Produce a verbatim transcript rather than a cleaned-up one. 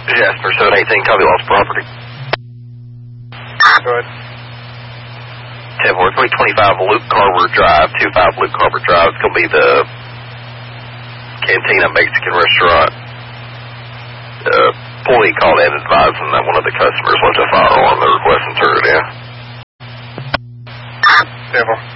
Jasper, seven eighteen, copy lost property. Go ahead. ten four, three twenty-five Luke Carver Drive, two five Luke Carver Drive. It's going to be the Cantina Mexican restaurant. Uh, employee called in advising that one of the customers left a firearm. They're requesting turret in. ten four.